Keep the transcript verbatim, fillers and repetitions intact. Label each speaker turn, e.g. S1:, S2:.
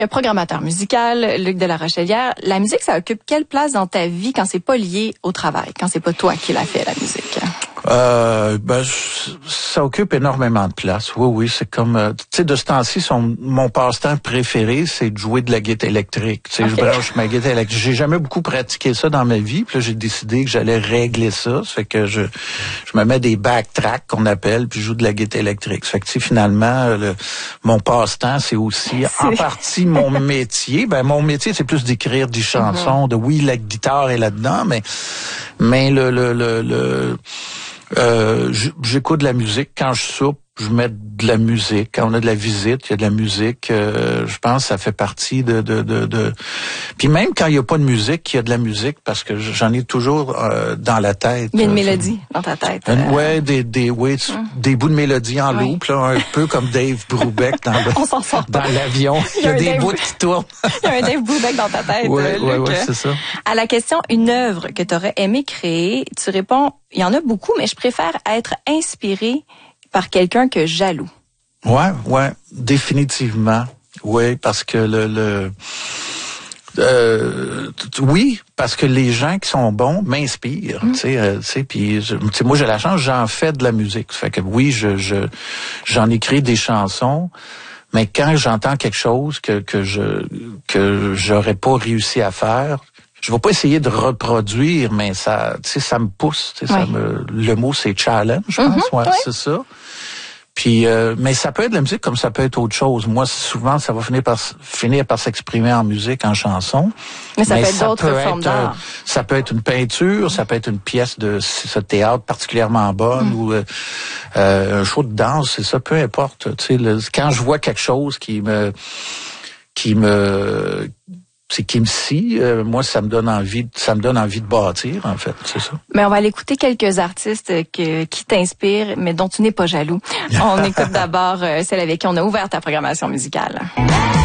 S1: Le programmateur musical, Luc de la Rochelière, la musique, ça occupe quelle place dans ta vie quand c'est pas lié au travail, quand c'est pas toi qui l'as fait, la musique?
S2: Euh, ben, ça occupe énormément de place. Oui, oui, c'est comme, euh, tu sais, de ce temps-ci, son, mon passe-temps préféré, c'est de jouer de la guitare électrique. Tu sais, okay. Je branche ma guitare électrique. J'ai jamais beaucoup pratiqué ça dans ma vie. Puis là, j'ai décidé que j'allais régler ça. Ça fait que je, je me mets des backtracks qu'on appelle, puis je joue de la guitare électrique. Ça fait que, tu sais, finalement, le, mon passe-temps, c'est aussi c'est... en partie mon métier. Ben, mon métier, c'est plus d'écrire des chansons. Mm-hmm. De oui, la guitare est là-dedans, mais, mais le, le, le, le Euh, j'écoute de la musique. Quand je soupe, je mets de la musique. Quand on a de la visite, il y a de la musique. Euh, je pense que ça fait partie de... de, de, de... Puis même quand il n'y a pas de musique, il y a de la musique parce que j'en ai toujours euh, dans la tête.
S1: Il y a une mélodie dans ta tête. Euh...
S2: Ouais, des, des, ouais, hum. des bouts de mélodie en
S1: oui.
S2: loop, là, un peu comme Dave Brubeck dans, le,
S1: on s'en sort
S2: dans l'avion. Il y a, il y a des Dave... bouts qui tournent.
S1: Il y a un Dave Brubeck dans ta tête,
S2: ouais,
S1: euh, Luc.
S2: Ouais, ouais, c'est ça.
S1: À la question « Une œuvre que tu aurais aimé créer », tu réponds « Il y en a beaucoup, mais je préfère être inspiré par quelqu'un que jaloux. »
S2: Ouais, ouais, définitivement. Oui, parce que le, le euh, oui, parce que les gens qui sont bons m'inspirent, mmh. tu sais, euh, tu sais, puis moi j'ai la chance, j'en fais de la musique, ça fait que oui, je, je, j'en écris des chansons, mais quand j'entends quelque chose que que je que j'aurais pas réussi à faire, je vais pas essayer de reproduire, mais ça, tu sais, ça me pousse, tu sais, oui. ça me, le mot c'est challenge, je pense, mmh, ouais, oui. c'est ça. Puis, euh, mais ça peut être de la musique comme ça peut être autre chose. Moi, souvent, ça va finir par finir par s'exprimer en musique, en chanson.
S1: Mais ça
S2: mais
S1: peut être
S2: ça
S1: d'autres
S2: peut
S1: formes
S2: être,
S1: d'art.
S2: Ça peut être une peinture, ça peut être une pièce de ce théâtre particulièrement bonne mm. ou euh, un show de danse, c'est ça, peu importe. Tu sais, le, quand je vois quelque chose qui me, qui me c'est qui me scie, euh, moi ça me donne envie, ça me donne envie de bâtir en fait, c'est ça.
S1: Mais on va aller écouter quelques artistes que, qui t'inspirent, mais dont tu n'es pas jaloux. On écoute d'abord euh, celle avec qui on a ouvert ta programmation musicale.